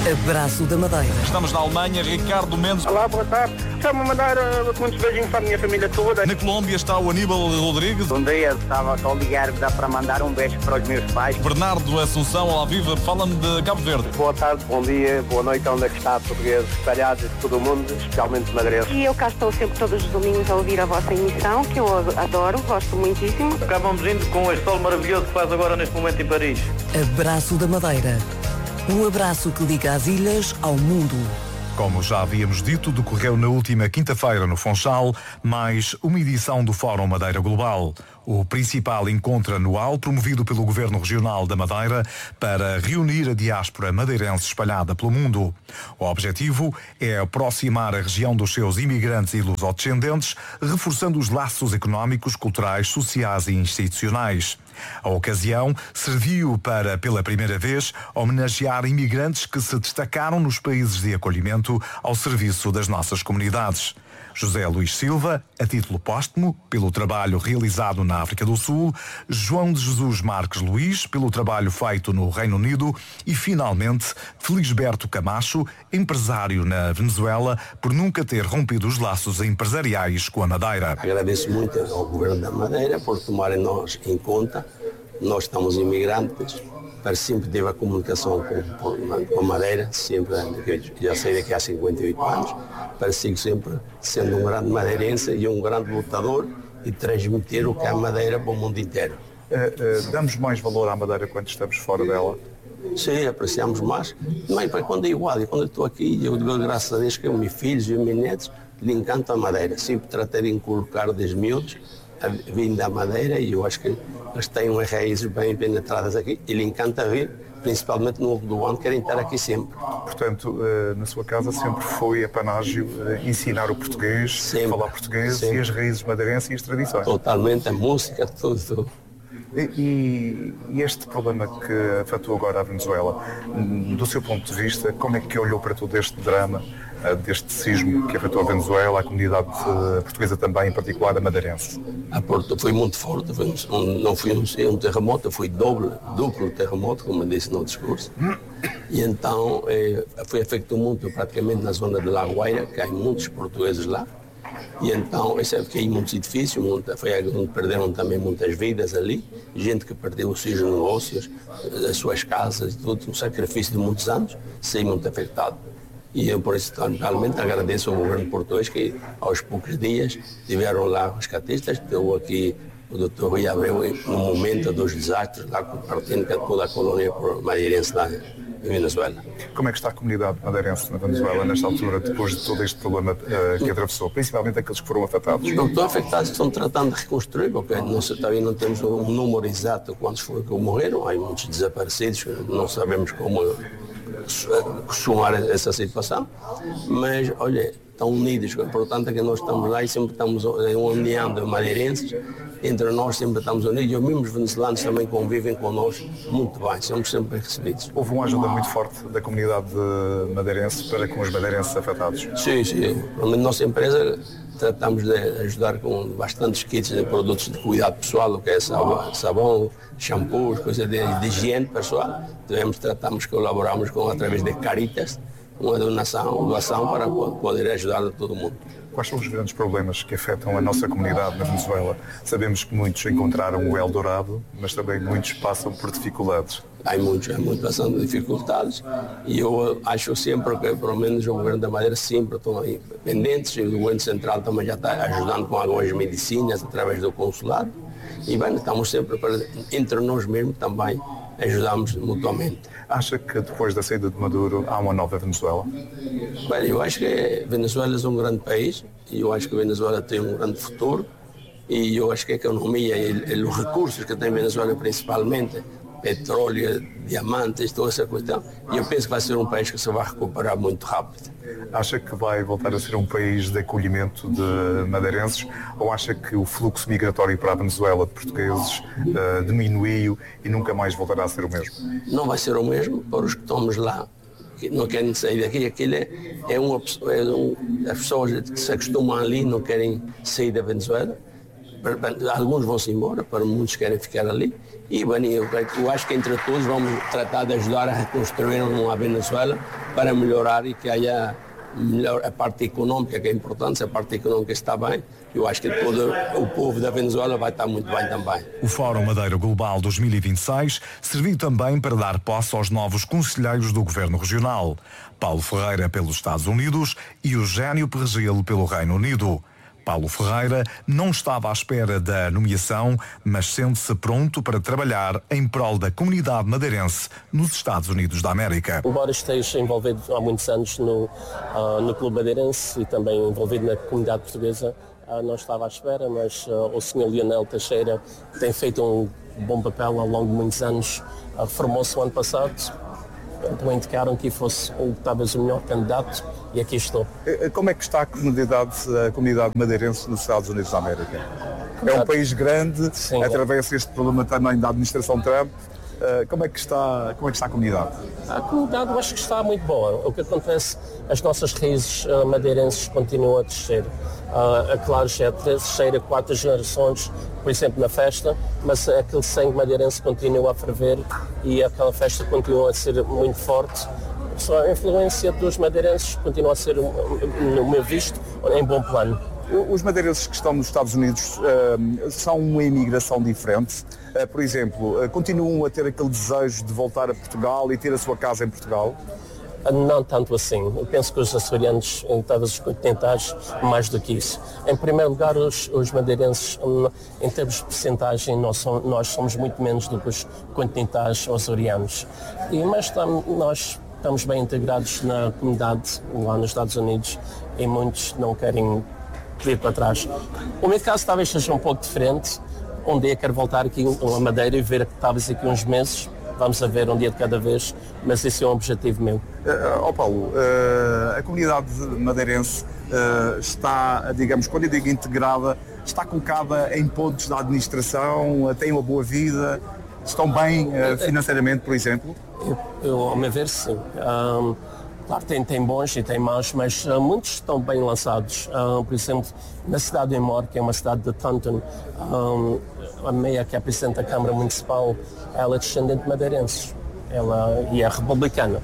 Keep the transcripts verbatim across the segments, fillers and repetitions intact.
Abraço da Madeira. Estamos na Alemanha, Ricardo Mendes. Olá, boa tarde. Estava a mandar uh, muitos beijinhos para a minha família toda. Na Colômbia está o Aníbal Rodrigues. Bom dia, estava a ligar, dá para mandar um beijo para os meus pais. Bernardo Assunção, olá viva, fala-me de Cabo Verde. Boa tarde, bom dia, boa noite, onde é que está portugueses espalhados de todo o mundo, especialmente madeirenses. E eu cá estou sempre todos os domingos a ouvir a vossa emissão, que eu adoro, gosto muitíssimo. Acabamos indo com este sol maravilhoso que faz agora neste momento em Paris. Abraço da Madeira. Um abraço que liga as ilhas ao mundo. Como já havíamos dito, decorreu na última quinta-feira no Funchal mais uma edição do Fórum Madeira Global, o principal encontro anual promovido pelo Governo Regional da Madeira para reunir a diáspora madeirense espalhada pelo mundo. O objetivo é aproximar a região dos seus imigrantes e lusodescendentes, reforçando os laços económicos, culturais, sociais e institucionais. A ocasião serviu para, pela primeira vez, homenagear imigrantes que se destacaram nos países de acolhimento ao serviço das nossas comunidades. José Luís Silva, a título póstumo, pelo trabalho realizado na África do Sul, João de Jesus Marques Luís, pelo trabalho feito no Reino Unido e, finalmente, Felisberto Camacho, empresário na Venezuela, por nunca ter rompido os laços empresariais com a Madeira. Agradeço muito ao Governo da Madeira por tomarem nós em conta. Nós estamos imigrantes, para sempre teve a comunicação com, com a Madeira, sempre, já sei daqui há cinquenta e oito anos, para sigo sempre sendo um grande madeirense e um grande lutador e transmitir o que é a Madeira para o mundo inteiro. Uh, uh, damos mais valor à Madeira quando estamos fora dela? Sim, apreciamos mais. Mas quando é igual, e quando eu estou aqui, eu digo graças a Deus que os meus filhos e os meus netos lhe encantam a Madeira. Sempre tratei de inculcar desde miúdos a vinda da Madeira e eu acho que eles têm umas raízes bem penetradas aqui e lhe encanta vir, principalmente no do ano, querem estar aqui sempre. Portanto, na sua casa sempre foi apanágio ensinar o português, sempre, falar português sempre. E as raízes madeirenses e as tradições. Totalmente, a música, tudo, tudo. E, e este problema que afetou agora a Venezuela, do seu ponto de vista, como é que olhou para todo este drama, deste sismo que afetou a Venezuela, a comunidade portuguesa também, em particular a madeirense? A Porto foi muito forte, foi um, não foi um, um terremoto, foi doble, duplo terremoto, como eu disse no discurso. E então eh, foi afetou muito praticamente na zona de La Guaira, que há muitos portugueses lá. E então, esse é que há muitos edifícios, muita, foi onde perderam também muitas vidas ali, gente que perdeu os seus negócios, as suas casas, tudo, um sacrifício de muitos anos, sem muito afetado. E eu, por isso, realmente agradeço ao governo português que, aos poucos dias, tiveram lá os catistas, estou aqui o doutor Rui Abreu, no momento dos desastres, lá partindo toda a colônia madeirense lá em Venezuela. Como é que está a comunidade madeirense na Venezuela nesta altura, depois de todo este problema uh, que atravessou, principalmente aqueles que foram afetados? Não estão afetados, estão tratando de reconstruir, porque não, também não temos um número exato de quantos foram que morreram, há muitos desaparecidos, não sabemos como somar essa situação, mas, olha, estão unidos, o importante é que nós estamos lá e sempre estamos em uma união de madeirenses, entre nós sempre estamos unidos e os mesmos venezuelanos também convivem connosco muito bem, somos sempre recebidos. Houve uma ajuda muito forte da comunidade madeirense para com os madeirenses afetados? Sim, sim. A nossa empresa tratamos de ajudar com bastantes kits de produtos de cuidado pessoal, o que é sabão, sabão shampoo, coisas de, de higiene pessoal. Tivemos, tratamos, colaboramos com, através de Caritas, uma donação, doação para poder ajudar a todo mundo. Quais são os grandes problemas que afetam a nossa comunidade na Venezuela? Sabemos que muitos encontraram o Eldorado, mas também muitos passam por dificuldades. Há muitos, há muitos passando dificuldades e eu acho sempre que, pelo menos, o governo da Madeira sempre estão aí pendentes e o governo central também já está ajudando com algumas medicinas através do consulado e, bem, estamos sempre, para, entre nós mesmos também, ajudamos mutuamente. Acha que depois da saída de Maduro há uma nova Venezuela? Bem, eu acho que a Venezuela é um grande país e eu acho que a Venezuela tem um grande futuro e eu acho que a economia e, e os recursos que tem a Venezuela principalmente, petróleo, diamantes, toda essa questão, e eu penso que vai ser um país que se vai recuperar muito rápido. Acha que vai voltar a ser um país de acolhimento de madeirenses ou acha que o fluxo migratório para a Venezuela de portugueses uh, diminuiu e nunca mais voltará a ser o mesmo? Não vai ser o mesmo para os que estamos lá, que não querem sair daqui. Aquilo é, é, uma, é um, as pessoas que se acostumam ali não querem sair da Venezuela. alguns vão-se embora, para muitos querem ficar ali. E, bem, eu, eu acho que entre todos vamos tratar de ajudar a reconstruir uma Venezuela para melhorar e que haya melhor a parte econômica, que é importante. A parte econômica está bem, eu acho que todo o povo da Venezuela vai estar muito bem também. O Fórum Madeira Global dois mil e vinte e seis serviu também para dar posse aos novos conselheiros do Governo Regional, Paulo Ferreira pelos Estados Unidos e Eugénio Pergil pelo Reino Unido. Paulo Ferreira não estava à espera da nomeação, mas sente-se pronto para trabalhar em prol da comunidade madeirense nos Estados Unidos da América. Embora esteja envolvido há muitos anos no, uh, no Clube Madeirense e também envolvido na comunidade portuguesa, uh, não estava à espera, mas uh, o senhor Lionel Teixeira tem feito um bom papel ao longo de muitos anos, uh, formou-se o ano passado. Então indicaram que fosse talvez o melhor candidato e aqui estou. Como é que está a comunidade, a comunidade madeirense nos Estados Unidos da América? É um país grande, sim, atravessa este problema também da administração Trump. Como é que está, como é que está a comunidade? A comunidade eu acho que está muito boa. O que acontece, as nossas raízes madeirenses continuam a descer. Uh, claro, já é a terceira, quarta gerações, por exemplo, na festa, mas aquele sangue madeirense continua a ferver e aquela festa continua a ser muito forte. Só a influência dos madeirenses continua a ser, no meu visto, em bom plano. Os madeirenses que estão nos Estados Unidos uh, são uma imigração diferente. Uh, por exemplo, uh, continuam a ter aquele desejo de voltar a Portugal e ter a sua casa em Portugal? Não tanto assim. Eu penso que os açorianos, em todos os continentais, mais do que isso. Em primeiro lugar, os, os madeirenses, em termos de percentagem, nós somos, nós somos muito menos do que os continentais açorianos. E, mas tam, nós estamos bem integrados na comunidade lá nos Estados Unidos e muitos não querem vir para trás. O meu caso talvez seja um pouco diferente. Um dia quero voltar aqui a Madeira e ver talvez aqui uns meses. Vamos a ver um dia de cada vez, mas esse é um objetivo meu. Uh, oh Paulo, uh, a comunidade madeirense uh, está, digamos, quando eu digo integrada, está colocada em pontos da administração, uh, tem uma boa vida, estão bem uh, financeiramente, por exemplo? Eu, eu, ao meu ver, sim. Um, claro, tem, tem bons e tem maus, mas uh, muitos estão bem lançados. Uh, por exemplo, na cidade de Mor, que é uma cidade de Taunton, um, a Meia, que é a Presidente da Câmara Municipal, ela é descendente de madeirenses, ela e é republicana.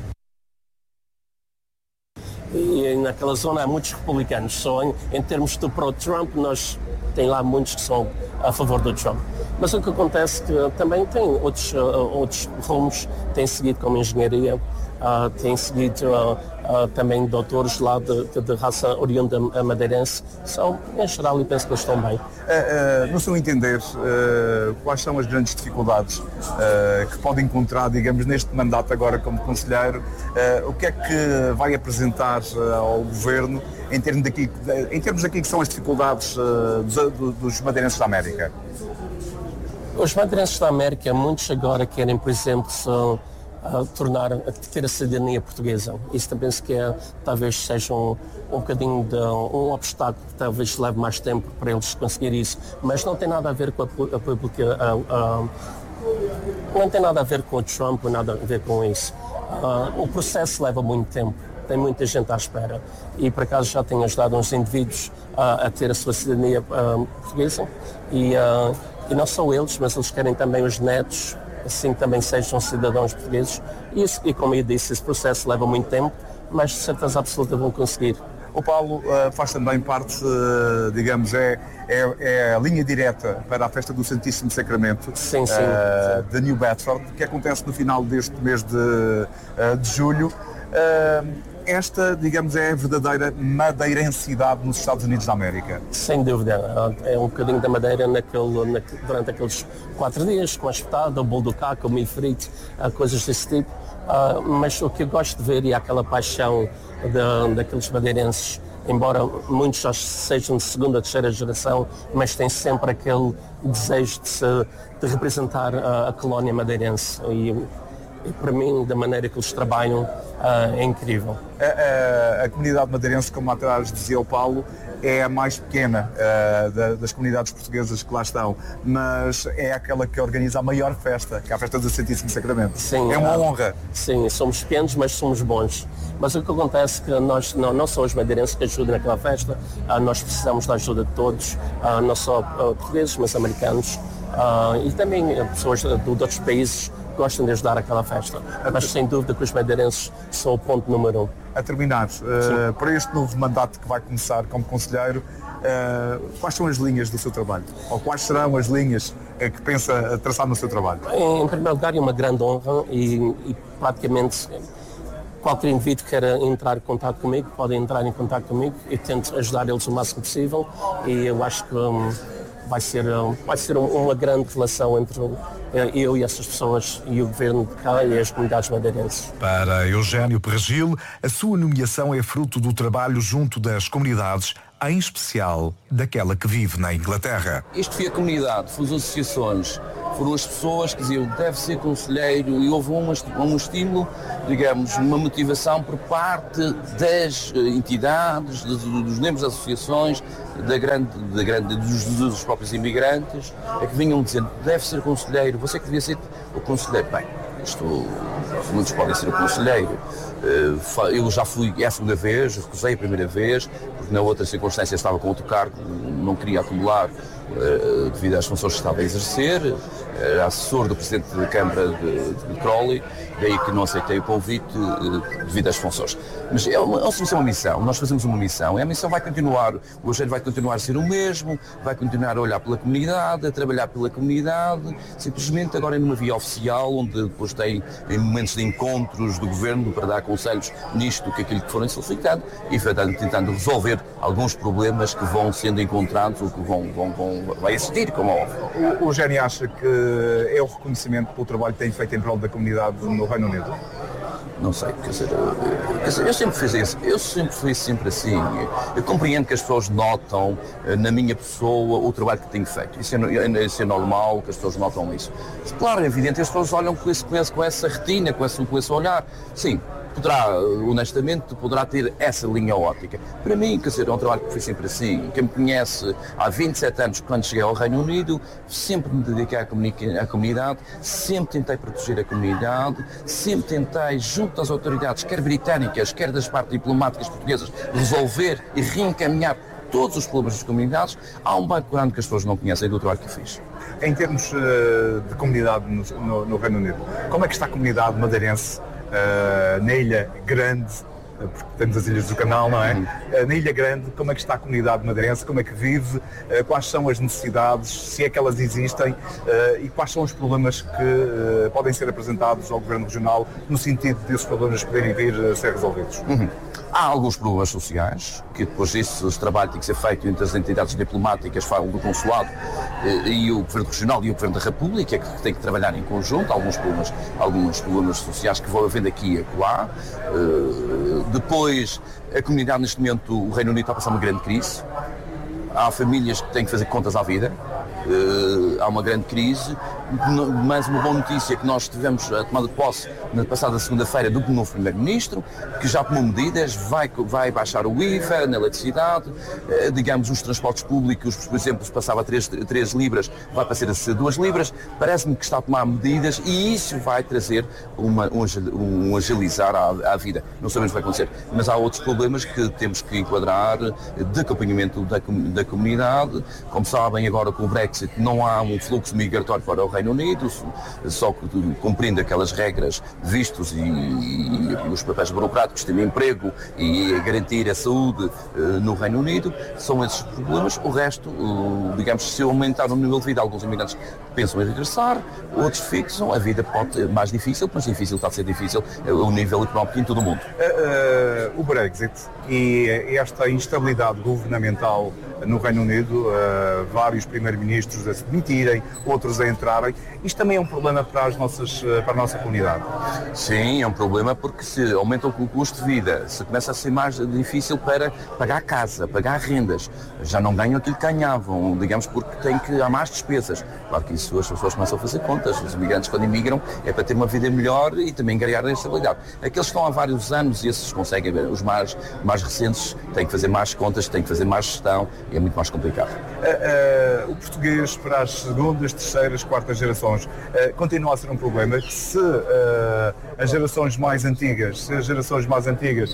E naquela zona há muitos republicanos, só em, em termos de pro-Trump, nós tem lá muitos que são a favor do Trump. Mas o que acontece é que também tem outros, uh, outros rumos, tem seguido como engenharia, uh, tem seguido uh, uh, também doutores lá de, de, de raça oriunda madeirense, são, em geral, e penso que eles estão bem. Uh, uh, no seu entender, uh, quais são as grandes dificuldades uh, que pode encontrar, digamos, neste mandato agora como conselheiro? Uh, o que é que vai apresentar uh, ao Governo em termos daqui, em termos daqui que são as dificuldades uh, dos, dos madeirenses da América? Os madeirenses da América, muitos agora querem, por exemplo, só, uh, tornar, ter a cidadania portuguesa. Isso também penso que é, talvez seja um, um bocadinho de um obstáculo que talvez leve mais tempo para eles conseguirem isso. Mas não tem nada a ver com a, a, a, a, a não tem nada a ver com o Trump, nada a ver com isso. Uh, o processo leva muito tempo. Tem muita gente à espera e por acaso já tenho ajudado uns indivíduos uh, a ter a sua cidadania uh, portuguesa e, uh, e não só eles, mas eles querem também os netos, assim também sejam cidadãos portugueses e, isso, e como eu disse, esse processo leva muito tempo, mas de certeza absoluta vão conseguir. O Paulo uh, faz também parte, uh, digamos, é, é, é a linha direta para a festa do Santíssimo Sacramento sim, sim, uh, sim. de New Bedford, que acontece no final deste mês de, uh, de julho. Uh, esta, digamos, é a verdadeira madeirensidade nos Estados Unidos da América. Sem dúvida. É um bocadinho da madeira naquele, naquele, durante aqueles quatro dias, com a espetada, o bolo do caco, o milho frito, coisas desse tipo. Uh, mas o que eu gosto de ver é aquela paixão de, daqueles madeirenses, embora muitos já sejam de segunda, terceira geração, mas têm sempre aquele desejo de, se, de representar a, a colónia madeirense. E, e para mim, da maneira que eles trabalham, uh, é incrível. A, a, a comunidade madeirense, como atrás dizia o Paulo, é a mais pequena uh, da, das comunidades portuguesas que lá estão, mas é aquela que organiza a maior festa, que é a festa do Santíssimo Sacramento. Sim, é uma uh, honra. Sim, somos pequenos, mas somos bons. Mas o que acontece é que nós não, não são os madeirenses que ajudam naquela festa, uh, nós precisamos da ajuda de todos, uh, não só uh, portugueses, mas americanos, uh, e também uh, pessoas de, de outros países que gostam de ajudar aquela festa. Mas sem dúvida que os madeirenses são o ponto número um. A terminar, uh, para este novo mandato que vai começar como conselheiro, uh, quais são as linhas do seu trabalho? Ou quais serão as linhas uh, que pensa traçar no seu trabalho? Em, em primeiro lugar, é uma grande honra e, e praticamente qualquer indivíduo que queira entrar em contato comigo, pode entrar em contato comigo e tento ajudar eles o máximo possível, e eu acho que um, vai ser, um, vai ser um, uma grande relação entre um, eu e essas pessoas e o governo de cá e as comunidades madeirenses. Para Eugénio Perregil, a sua nomeação é fruto do trabalho junto das comunidades, em especial daquela que vive na Inglaterra. Isto foi a comunidade, foram as associações, foram as pessoas que diziam deve ser conselheiro, e houve um, um estímulo, digamos, uma motivação por parte das entidades, de, dos membros das associações, da grande, da grande, dos, dos próprios imigrantes, é que vinham dizendo deve ser conselheiro, você que devia ser o conselheiro. Bem, isto, muitos podem ser o conselheiro. Eu já fui, é a segunda vez, recusei a primeira vez, porque na outra circunstância estava com outro cargo, não queria acumular uh, devido às funções que estava a exercer, era assessor do Presidente da Câmara de, de Crawley, daí que não aceitei o convite uh, devido às funções. Mas é uma, é uma missão, nós fazemos uma missão, e a missão vai continuar, o Eugénio vai continuar a ser o mesmo, vai continuar a olhar pela comunidade, a trabalhar pela comunidade, simplesmente agora é numa via oficial, onde depois tem em momentos de encontros do Governo para dar conselhos nisto, que aquilo que forem solicitando, e tentando resolver alguns problemas que vão sendo encontrados ou que vão, vão, vão vai existir, como é óbvio. O Eugénio acha que é o reconhecimento pelo trabalho que tem feito em prol da comunidade no Reino Unido? Não sei, quer dizer, quer dizer, eu sempre fiz isso, eu sempre fui sempre assim. Eu compreendo que as pessoas notam na minha pessoa o trabalho que tenho feito. Isso é, isso é normal, que as pessoas notam isso. Claro, é evidente, as pessoas olham com, esse, com, esse, com essa retina, com esse, com esse olhar. Sim, poderá, honestamente, poderá ter essa linha óptica. Para mim, quer dizer, é um trabalho que foi sempre assim. Quem me conhece há vinte e sete anos, quando cheguei ao Reino Unido, sempre me dediquei à, à comunidade, sempre tentei proteger a comunidade, sempre tentei, junto às autoridades, quer britânicas, quer das partes diplomáticas portuguesas, resolver e reencaminhar todos os problemas das comunidades. Há um background que as pessoas não conhecem do trabalho que fiz. Em termos uh, de comunidade no, no, no Reino Unido, como é que está a comunidade madeirense Uh, na Ilha Grande, uh, porque temos as Ilhas do Canal, não é? Uh, na Ilha Grande, como é que está a comunidade madeirense, como é que vive, uh, quais são as necessidades, se é que elas existem, uh, e quais são os problemas que uh, podem ser apresentados ao Governo Regional no sentido desses problemas poderem vir a ser resolvidos? Uhum. Há alguns problemas sociais, que depois disso, esse trabalho tem que ser feito entre as entidades diplomáticas, falam do consulado, e o Governo Regional e o Governo da República, que tem que trabalhar em conjunto, alguns problemas, alguns problemas sociais que vão havendo aqui e acolá. Depois, a comunidade neste momento, o Reino Unido está a passar uma grande crise, há famílias que têm que fazer contas à vida, há uma grande crise, mas uma boa notícia é que nós tivemos a tomada de posse na passada segunda-feira do novo Primeiro-Ministro, que já tomou medidas, vai, vai baixar o I V A na eletricidade, digamos, os transportes públicos, por exemplo, se passava a três libras, vai passar a ser duas libras, parece-me que está a tomar medidas e isso vai trazer uma, um, um agilizar à, à vida. Não sabemos o que vai acontecer, mas há outros problemas que temos que enquadrar de acompanhamento da, da comunidade. Como sabem, agora com o Brexit não há um fluxo migratório para o Reino Unido, só cumprindo aquelas regras, vistos e, e, e os papéis burocráticos, tendo emprego e garantir a saúde uh, no Reino Unido, são esses problemas. O resto, uh, digamos, se aumentar o nível de vida, alguns imigrantes pensam em regressar, outros fixam, a vida pode ser mais difícil, mas difícil está a ser difícil uh, o nível económico em todo o mundo. Uh, uh, o Brexit e esta instabilidade governamental no Reino Unido, uh, vários primeiros-ministros a se demitirem, outros a entrarem. Isto também é um problema para, as nossas, para a nossa comunidade? Sim, é um problema porque se aumenta o custo de vida, se começa a ser mais difícil para pagar casa, pagar rendas, já não ganham aquilo que ganhavam, digamos, porque tem que há mais despesas. Claro que isso as pessoas começam a fazer contas, os imigrantes quando imigram é para ter uma vida melhor e também ganhar a estabilidade. Aqueles que estão há vários anos e esses conseguem ver, os mais, mais recentes têm que fazer mais contas, têm que fazer mais gestão e é muito mais complicado. Uh, uh, o português para as segundas, terceiras, quartas gerações uh, continua a ser um problema que se uh, as gerações mais antigas, se as gerações mais antigas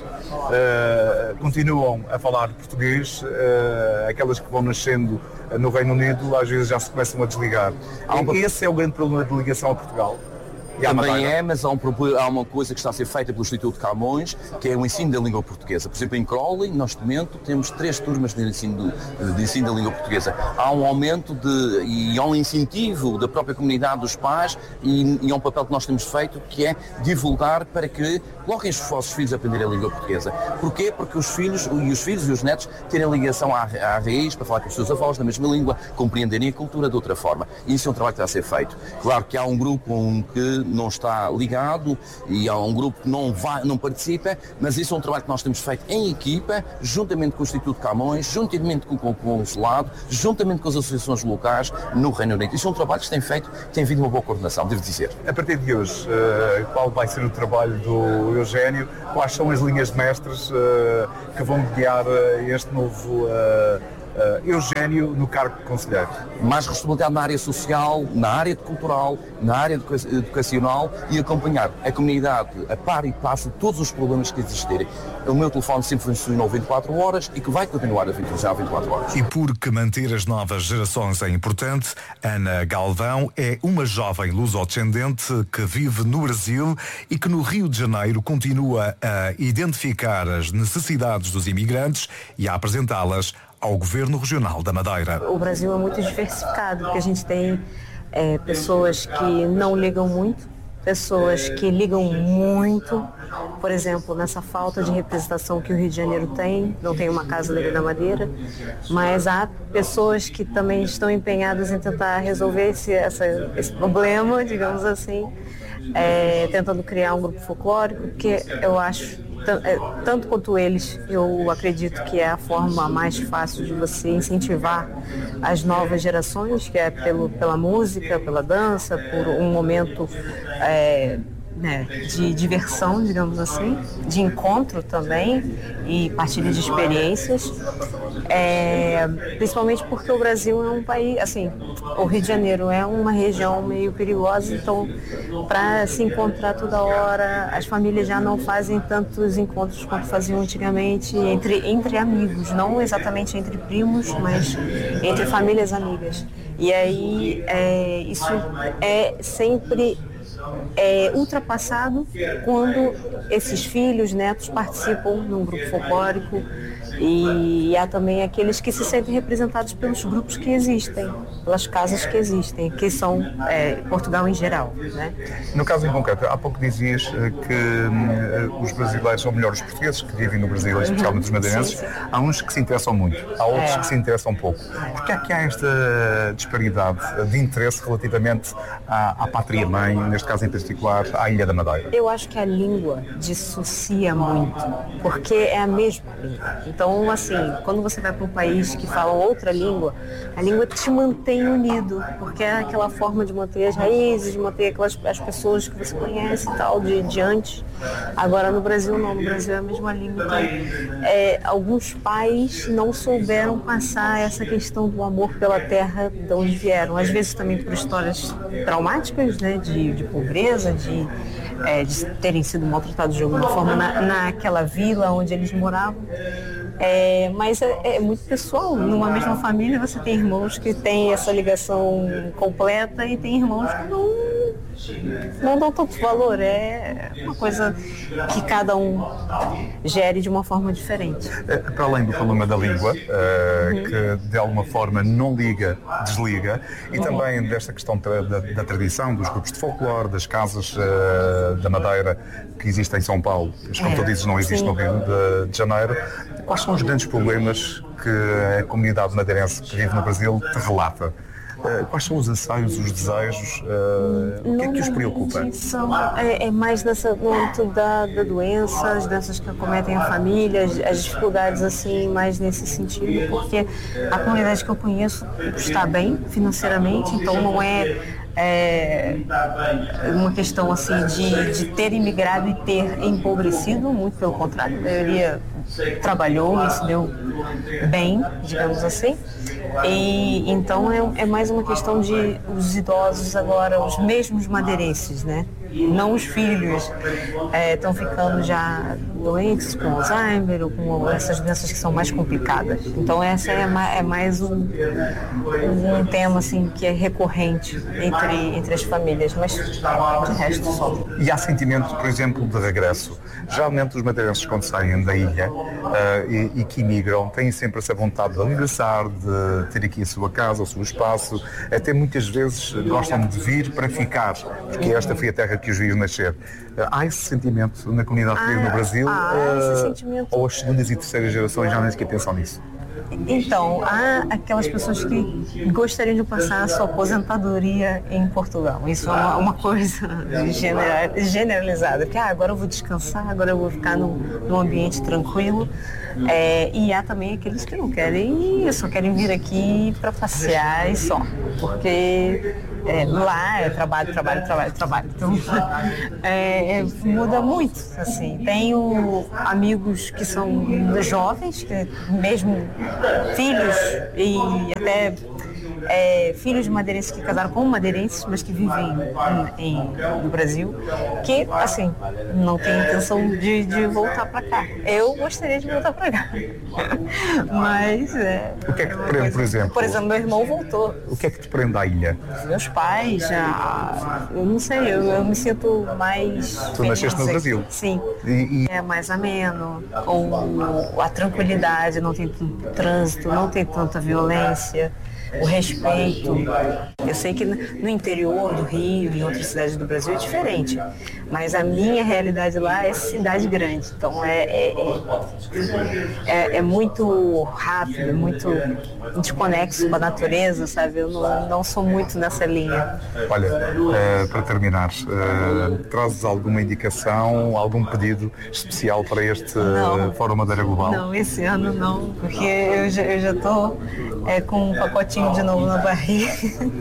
uh, continuam a falar português, uh, aquelas que vão nascendo no Reino Unido às vezes já se começam a desligar. Um... Esse é o grande problema de ligação a Portugal. Também é, mas há, um, há uma coisa que está a ser feita pelo Instituto de Camões, que é o ensino da língua portuguesa. Por exemplo, em Crawley, neste momento, temos três turmas de ensino, de, de ensino da língua portuguesa. Há um aumento de, e há um incentivo da própria comunidade dos pais e, e é um papel que nós temos feito, que é divulgar para que coloquem os vossos filhos a aprender a língua portuguesa. Porquê? Porque os filhos, e os filhos e os netos terem ligação à, à raiz, para falar com os seus avós na mesma língua, compreenderem a cultura de outra forma. E isso é um trabalho que está a ser feito. Claro que há um grupo um, que não está ligado e há um grupo que não, vai, não participa, mas isso é um trabalho que nós temos feito em equipa, juntamente com o Instituto de Camões, juntamente com, com o Consulado, juntamente com as associações locais no Reino Unido. Isso é um trabalho que se tem feito, que tem havido uma boa coordenação, devo dizer. A partir de hoje, uh, qual vai ser o trabalho do Eugénio? Quais são as linhas mestras uh, que vão guiar uh, este novo uh, Uh, Eugénio no cargo de conselheiro? Mais responsabilidade na área social, na área cultural, na área educacional e acompanhar a comunidade a par e passo de todos os problemas que existirem. O meu telefone sempre funcionou vinte e quatro horas e que vai continuar a funcionar vinte e quatro horas. E porque manter as novas gerações é importante, Ana Galvão é uma jovem luso-descendente que vive no Brasil e que no Rio de Janeiro continua a identificar as necessidades dos imigrantes e a apresentá-las ao Governo Regional da Madeira. O Brasil é muito diversificado, porque a gente tem é, pessoas que não ligam muito, pessoas que ligam muito, por exemplo, nessa falta de representação que o Rio de Janeiro tem, não tem uma Casa da Vida Madeira, mas há pessoas que também estão empenhadas em tentar resolver esse, essa, esse problema, digamos assim, é, tentando criar um grupo folclórico, que eu acho, tanto quanto eles, eu acredito que é a forma mais fácil de você incentivar as novas gerações, que é pelo, pela música, pela dança, por um momento é, né, de diversão, digamos assim, de encontro também e partilha de experiências, é, principalmente porque o Brasil é um país, assim, o Rio de Janeiro é uma região meio perigosa, então para se encontrar toda hora, as famílias já não fazem tantos encontros quanto faziam antigamente entre, entre amigos, não exatamente entre primos, mas entre famílias amigas. E aí é, isso é sempre é ultrapassado quando esses filhos, netos participam num grupo folclórico, e há também aqueles que se sentem representados pelos grupos que existem, pelas casas que existem, que são é, Portugal em geral, né? No caso em concreto, há pouco dizias que hum, os brasileiros, ou melhor, os portugueses que vivem no Brasil, uhum. especialmente os madeirenses, sim, sim. Há uns que se interessam muito, há outros é. que se interessam pouco. Porquê é que há esta disparidade de interesse relativamente à, à pátria-mãe, neste caso em particular, à Ilha da Madeira? Eu acho que a língua dissocia muito, porque é a mesma língua. Então, assim, quando você vai para um país que fala outra língua, a língua te mantém unido, porque é aquela forma de manter as raízes, de manter aquelas as pessoas que você conhece e tal, de, de antes. Agora, no Brasil, não. No Brasil é a mesma língua. Então, é, alguns pais não souberam passar essa questão do amor pela terra de onde vieram. Às vezes também por histórias traumáticas, né, de, de pobreza, de, é, de terem sido maltratados de alguma forma na, naquela vila onde eles moravam. É, mas é, é muito pessoal. Numa mesma família você tem irmãos que têm essa ligação completa e tem irmãos que não, não dão tanto valor, é uma coisa que cada um gere de uma forma diferente. É, para além do problema da língua, uh, Uhum. que de alguma forma não liga, desliga, e Uhum. também desta questão tra- da, da tradição, dos grupos de folclore, das casas uh, da Madeira que existem em São Paulo, mas como É, tu dizes não existe sim. no Rio de, de Janeiro, quais são os grandes problemas que a comunidade madeirense que vive no Brasil te relata? Uh, quais são os anseios, os desejos? Uh, o que é que os preocupa? São, é, é mais nessa, no âmbito da, da doença, as doenças que acometem a família, as, as dificuldades assim, mais nesse sentido, porque a comunidade que eu conheço está bem financeiramente, então não é, é uma questão assim de, de ter imigrado e ter empobrecido, muito pelo contrário, a maioria trabalhou e se deu bem, digamos assim. E então é, é mais uma questão de os idosos agora, os mesmos madeirenses, né? Não os filhos estão ficando já doentes com Alzheimer ou com essas doenças que são mais complicadas. Então essa é, ma é mais um, um tema assim que é recorrente entre, entre as famílias, mas de resto só. E há sentimento, por exemplo, de regresso. Geralmente os madeirenses quando saem da ilha uh, e, e que imigram têm sempre essa vontade de regressar, de ter aqui a sua casa, o seu espaço, até muitas vezes gostam de vir para ficar, porque esta foi a terra que os viu nascer. Uh, há esse sentimento na comunidade que vive no Brasil? Ah, uh, esse sentimento. Ou as segundas e terceiras gerações já nem sequer pensam nisso? Então, há aquelas pessoas que gostariam de passar a sua aposentadoria em Portugal. Isso é uma, uma coisa genera, generalizada. Que ah, agora eu vou descansar, agora eu vou ficar num, num ambiente tranquilo. É, e há também aqueles que não querem isso, querem vir aqui para passear e só. Porque é, lá é trabalho, trabalho, trabalho, trabalho. Então, é, muda muito, assim. Tenho amigos que são jovens, que mesmo filhos e até é, filhos de madeirenses que casaram com madeirenses, mas que vivem em, em, no Brasil, que, assim, não têm intenção de, de voltar para cá. Eu gostaria de voltar para cá. Mas, é... O que é que te prende, por exemplo? Por exemplo, meu irmão voltou. O que é que te prende à ilha? Meus pais já... Eu não sei, eu, eu me sinto mais... Tu nasceste no Brasil? Sim. E, e... É mais ameno, ou a tranquilidade, não tem tanto trânsito, não tem tanta violência. O respeito. Eu sei que no interior do Rio e em outras cidades do Brasil é diferente, mas a minha realidade lá é cidade grande, então é, é, é, é muito rápido, muito desconexo com a natureza, sabe? Eu não, não sou muito nessa linha. Olha, uh, para terminar, uh, trazes alguma indicação, algum pedido especial para este uh, Fórum Madeira Global? Não, esse ano não, porque eu já eu já estou é, com um pacotinho de novo na barriga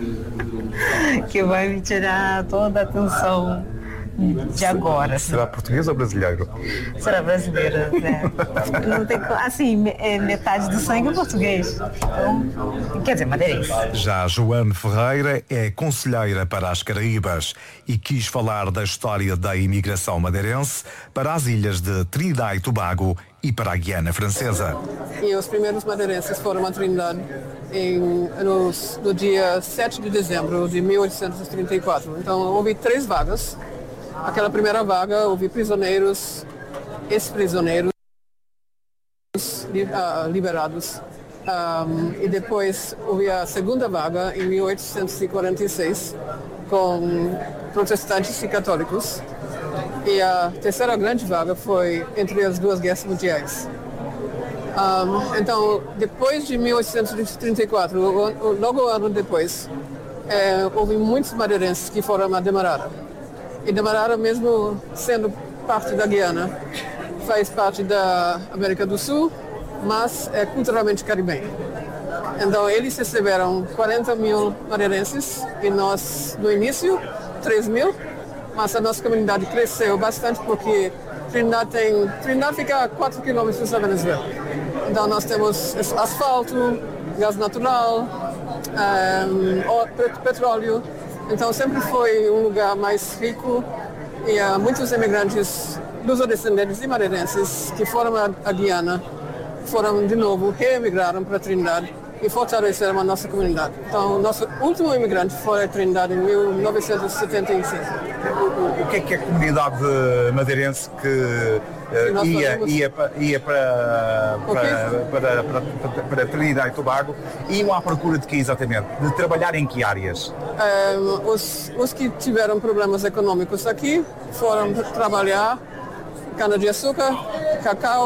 que vai me tirar toda a atenção de agora. Será português ou brasileiro? Será brasileira, né? Não tem, assim, metade do sangue é português. Então, quer dizer, madeirense. Já Joane Ferreira é conselheira para as Caraíbas e quis falar da história da imigração madeirense para as ilhas de Trinidad e Tobago e para a Guiana Francesa. E os primeiros madeirenses foram a Trindade em, no, no dia sete de dezembro de mil oitocentos e trinta e quatro. Então houve três vagas. Aquela primeira vaga houve prisioneiros, ex-prisioneiros liberados. Um, e depois houve a segunda vaga em mil oitocentos e quarenta e seis com protestantes e católicos. E a terceira grande vaga foi entre as duas guerras mundiais. Um, então, depois de mil oitocentos e trinta e quatro, logo um ano depois, é, houve muitos madeirenses que foram a Demerara. E Demerara, mesmo sendo parte da Guiana, faz parte da América do Sul, mas é culturalmente caribenho. Então, eles receberam quarenta mil madeirenses e nós, no início, três mil. Mas a nossa comunidade cresceu bastante porque Trindade tem, Trindade fica a quatro quilômetros da Venezuela. Então nós temos asfalto, gás natural, um, petróleo. Então sempre foi um lugar mais rico e uh, muitos imigrantes luso-descendentes e madeirenses que foram a, a Guiana foram de novo, reemigraram para Trindade e fortalecer a nossa comunidade. Então, nosso último imigrante foi a Trindade em mil novecentos e setenta e cinco. O, o que é que a comunidade madeirense que uh, ia, ia, ia para, para, para, para, para, para Trinidade e Tobago, iam à procura de quê exatamente? De trabalhar em que áreas? Um, os, os que tiveram problemas econômicos aqui foram trabalhar cana-de-açúcar, cacau,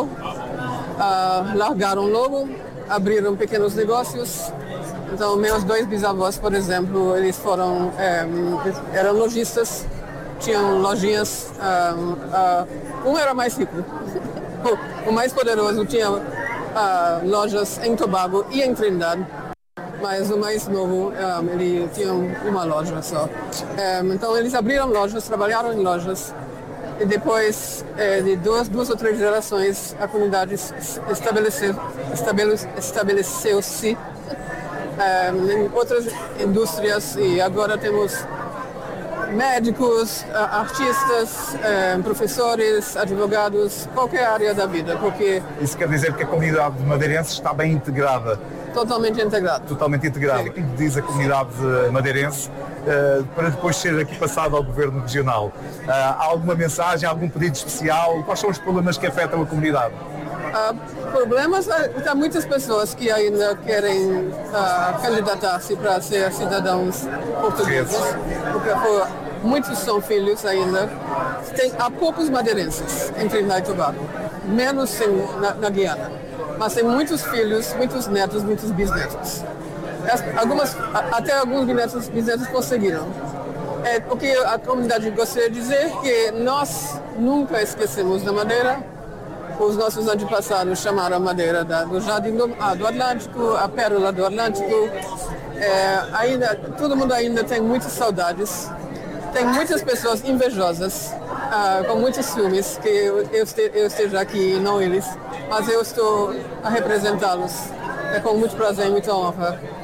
uh, largaram logo, abriram pequenos negócios. Então, meus dois bisavós, por exemplo, eles foram, é, eram lojistas, tinham lojinhas, um, uh, um era mais rico, o mais poderoso tinha uh, lojas em Tobago e em Trindade, mas o mais novo, um, ele tinha uma loja só. Um, então, eles abriram lojas, trabalharam em lojas, e depois é, de duas, duas ou três gerações, a comunidade estabeleceu, estabele, estabeleceu-se é, em outras indústrias, e agora temos médicos, artistas, é, professores, advogados, qualquer área da vida, porque... Isso quer dizer que a comunidade madeirense está bem integrada? Totalmente integrada. Totalmente integrada. O que diz a comunidade madeirense uh, para depois ser aqui passado ao governo regional? Uh, há alguma mensagem, algum pedido especial? Quais são os problemas que afetam a comunidade? Uh, problemas, há muitas pessoas que ainda querem uh, candidatar-se para ser cidadãos portugueses, porque for, muitos são filhos ainda. Tem, há poucos madeirenses em Trinidade e Tobago, menos em, na, na Guiana. Mas tem muitos filhos, muitos netos, muitos bisnetos. Algumas, até alguns bisnetos, bisnetos conseguiram. É, o que a comunidade gostaria de dizer é que nós nunca esquecemos da Madeira. Os nossos antepassados chamaram a Madeira da, do Jardim do, ah, do Atlântico, a Pérola do Atlântico. É, ainda, todo mundo ainda tem muitas saudades. Tem muitas pessoas invejosas, ah, com muitos ciúmes, que eu, eu, este, eu esteja aqui e não eles. Mas eu estou a representá-los. É com muito prazer e muita honra